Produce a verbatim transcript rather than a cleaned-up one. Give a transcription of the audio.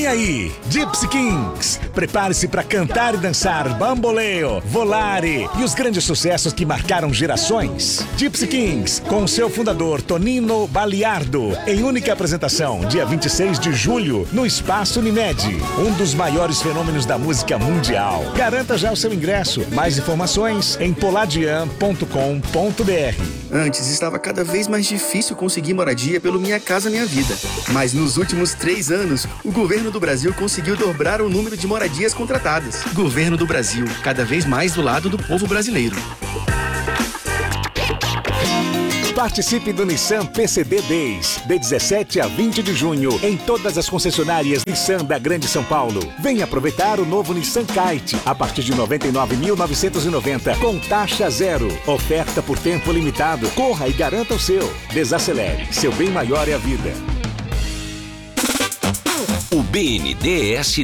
Vem aí, Gypsy Kings. Prepare-se para cantar e dançar Bamboleo, Volare e os grandes sucessos que marcaram gerações. Gypsy Kings, com seu fundador Tonino Baliardo, em única apresentação, dia vinte e seis de julho, no Espaço Unimed. Um dos maiores fenômenos da música mundial. Garanta já o seu ingresso. Mais informações em poladian ponto com ponto br. Antes estava cada vez mais difícil conseguir moradia pelo Minha Casa Minha Vida. Mas nos últimos três anos, o governo do Brasil conseguiu dobrar o número de moradias contratadas. Governo do Brasil, cada vez mais do lado do povo brasileiro. Participe do Nissan P C D Days, de dezessete a vinte de junho, em todas as concessionárias Nissan da Grande São Paulo. Venha aproveitar o novo Nissan Kite, a partir de noventa e nove mil novecentos e noventa, com taxa zero. Oferta por tempo limitado. Corra e garanta o seu. Desacelere. Seu bem maior é a vida. O B N D E S